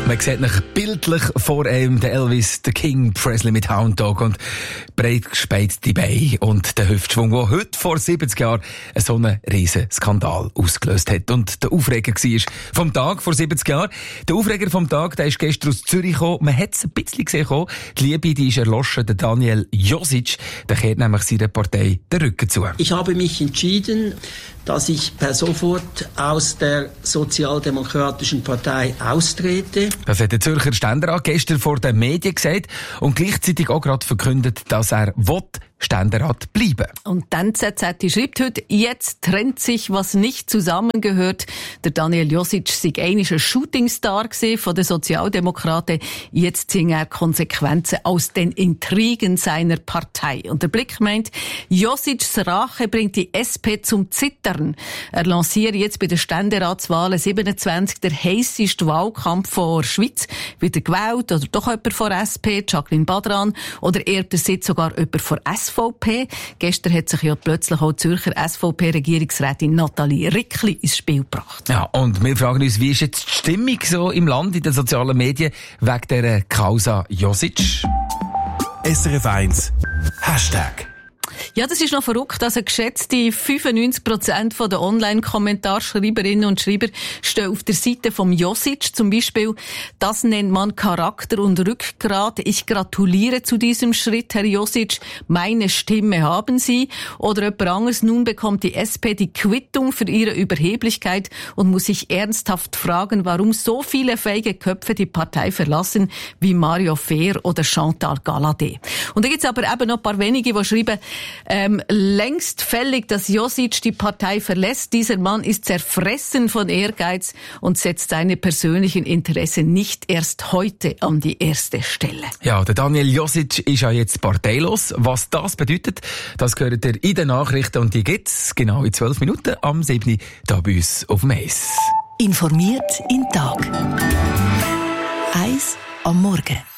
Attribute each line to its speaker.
Speaker 1: Man sieht ihn bildlich vor ihm, der Elvis, der King Presley mit Hound Dog und breit gespeizte Beine und der Hüftschwung, der heute vor 70 Jahren so einen riesen Skandal ausgelöst hat. Und der Aufreger war vom Tag vor 70 Jahren. Der Aufreger vom Tag, der ist gestern aus Zürich gekommen. Man hat es ein bisschen gesehen. Die Liebe, die ist erloschen. Der Daniel Josic, der kehrt nämlich seiner Partei den Rücken zu.
Speaker 2: Ich habe mich entschieden, dass ich per sofort aus der Sozialdemokratischen Partei austrete. Das
Speaker 1: hat der Zürcher Ständerat gestern vor den Medien gesagt und gleichzeitig auch gerade verkündet, dass er Ständerat bleiben.
Speaker 3: Und dann NZZ schreibt heute, jetzt trennt sich, was nicht zusammengehört. Der Daniel Josic sei einmal ein Shootingstar von den Sozialdemokraten. Jetzt ziehen er Konsequenzen aus den Intrigen seiner Partei. Und der Blick meint, Josics Rache bringt die SP zum Zittern. Er lanciert jetzt bei den Ständeratswahlen 27 der heisseste Wahlkampf der Schweiz. Wieder gewählt oder doch jemand von SP, Jacqueline Badran, oder eher der Sitz sogar jemand von SVP. Gestern hat sich ja plötzlich auch die Zürcher SVP-Regierungsrätin Nathalie Rickli ins Spiel gebracht.
Speaker 1: Ja, und wir fragen uns, wie ist jetzt die Stimmung so im Land, in den sozialen Medien, wegen dieser Causa Josic?
Speaker 4: SRF 1 #.
Speaker 3: Ja, das ist noch verrückt. Also geschätzte 95% der Online-Kommentarschreiberinnen und Schreiber stehen auf der Seite vom Josic. Zum Beispiel, das nennt man Charakter und Rückgrat. Ich gratuliere zu diesem Schritt, Herr Josic. Meine Stimme haben Sie. Oder jemand anderes. Nun bekommt die SP die Quittung für ihre Überheblichkeit und muss sich ernsthaft fragen, warum so viele feige Köpfe die Partei verlassen, wie Mario Fehr oder Chantal Galladay. Und da gibt es aber eben noch ein paar wenige, die schreiben, längst fällig, dass Josic die Partei verlässt. Dieser Mann ist zerfressen von Ehrgeiz und setzt seine persönlichen Interessen nicht erst heute an die erste Stelle.
Speaker 1: Ja, der Daniel Josic ist ja jetzt parteilos. Was das bedeutet, das gehört ihr in den Nachrichten und die gibt's genau in 12 Minuten am 7. hier bei uns auf dem Eis.
Speaker 5: Informiert in Tag. Eis am Morgen.